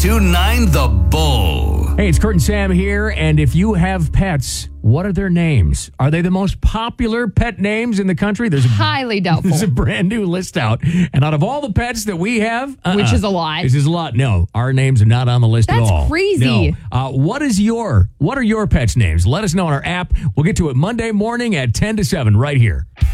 1029 The Bull. Hey, it's Kurt and Sam here, and if you have pets, what are their names? Are they the most popular pet names in the country? Highly doubtful. There's a brand new list out, and out of all the pets that we have... Which is a lot. This is a lot. No, our names are not on the list at all. That's crazy. No. What are your pets' names? Let us know on our app. We'll get to it Monday morning at 10 to 7 right here.